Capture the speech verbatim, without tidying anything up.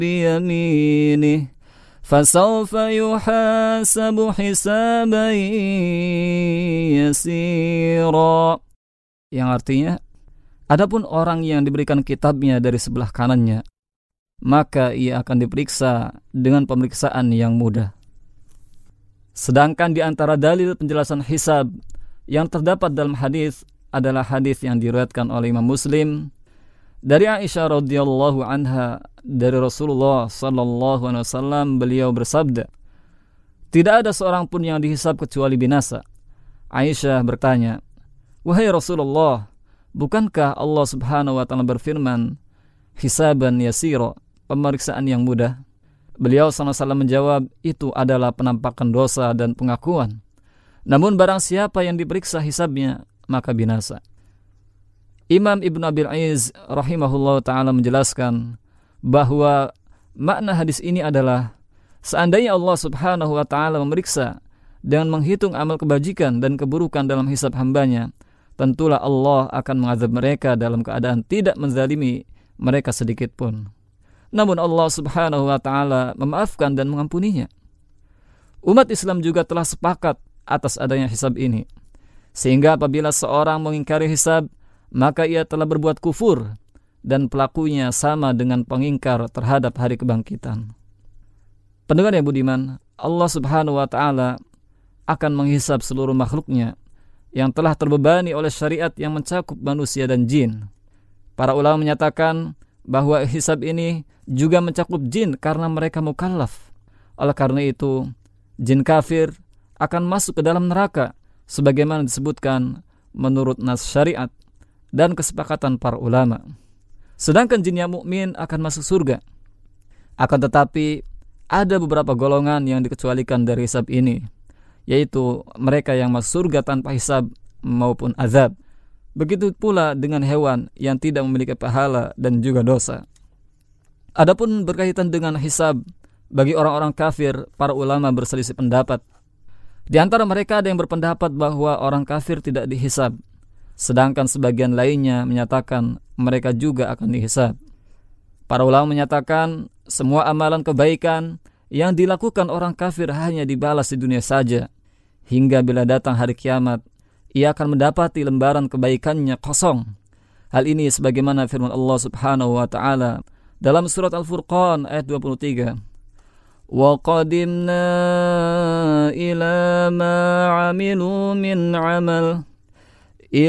بيمينه فسوف يحاسب حسابا يسيرا. Yang artinya, adapun orang yang diberikan kitabnya dari sebelah kanannya, maka ia akan diperiksa dengan pemeriksaan yang mudah. Sedangkan di antara dalil penjelasan hisab yang terdapat dalam hadis adalah hadis yang diriwayatkan oleh Imam Muslim dari Aisyah radhiyallahu anha dari Rasulullah sallallahu alaihi wasallam, beliau bersabda, tidak ada seorang pun yang dihisab kecuali binasa. Aisyah bertanya, wahai Rasulullah, bukankah Allah Subhanahu wa taala berfirman, hisaban yasira, pemeriksaan yang mudah? Beliau sallallahu alaihi wasallam menjawab, itu adalah penampakan dosa dan pengakuan. Namun barang siapa yang diperiksa hisabnya, maka binasa. Imam Ibn Abil Iz rahimahullah ta'ala menjelaskan bahwa makna hadis ini adalah seandainya Allah subhanahu wa ta'ala memeriksa dengan menghitung amal kebajikan dan keburukan dalam hisab hambanya, tentulah Allah akan mengazab mereka dalam keadaan tidak menzalimi mereka sedikit pun. Namun Allah subhanahu wa ta'ala memaafkan dan mengampuninya. Umat Islam juga telah sepakat atas adanya hisab ini, sehingga apabila seorang mengingkari hisab, maka ia telah berbuat kufur dan pelakunya sama dengan pengingkar terhadap hari kebangkitan. Pendengar yang budiman, Allah subhanahu wa ta'ala akan menghisab seluruh makhluknya yang telah terbebani oleh syariat yang mencakup manusia dan jin. Para ulama menyatakan bahwa hisab ini juga mencakup jin karena mereka mukallaf. Oleh karena itu, jin kafir akan masuk ke dalam neraka sebagaimana disebutkan menurut nas syariat dan kesepakatan para ulama. Sedangkan jin yang mukmin akan masuk surga. Akan tetapi ada beberapa golongan yang dikecualikan dari hisab ini, yaitu mereka yang masuk surga tanpa hisab maupun azab. Begitu pula dengan hewan yang tidak memiliki pahala dan juga dosa. Adapun berkaitan dengan hisab bagi orang-orang kafir, para ulama berselisih pendapat. Di antara mereka ada yang berpendapat bahwa orang kafir tidak dihisab, sedangkan sebagian lainnya menyatakan mereka juga akan dihisab. Para ulama menyatakan semua amalan kebaikan yang dilakukan orang kafir hanya dibalas di dunia saja, hingga bila datang hari kiamat ia akan mendapati lembaran kebaikannya kosong. Hal ini sebagaimana firman Allah subhanahu wa ta'ala dalam surat Al-Furqan ayat dua puluh tiga. وَقَدِمْنَا إِلَى مَا عَمِلُوا مِنْ عَمَلٍ